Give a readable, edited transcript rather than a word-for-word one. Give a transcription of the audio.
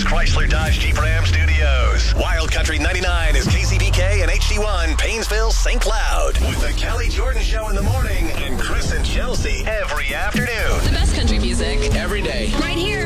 Chrysler Dodge Jeep Ram Studios. Wild Country 99 is KCBK and HD1 Painesville, St. Cloud. With the Kelly Jordan Show in the morning and Chris and Chelsea every afternoon. The best country music every day. right here.